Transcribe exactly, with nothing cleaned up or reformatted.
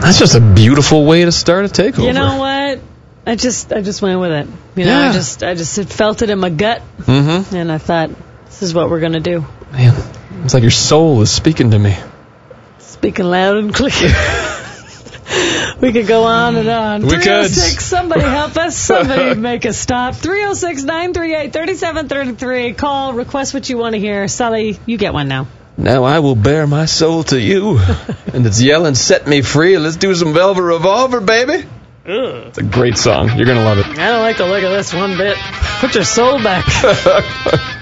That's just a beautiful way to start a takeover. You know what? I just I just went with it. You know, Yeah. I just I just felt it in my gut, Mm-hmm. and I thought, this is what we're going to do. Man, it's like your soul is speaking to me. Speaking loud and clear. We could go on and on. We could. three oh six, somebody help us. Somebody make us stop. three oh six, nine three eight, three seven three three. Call, request what you want to hear. Sully, you get one now. Now I will bear my soul to you. And it's yelling, set me free. Let's do some Velvet Revolver, baby. Ugh. It's a great song. You're going to love it. I don't like the look of this one bit. Put your soul back.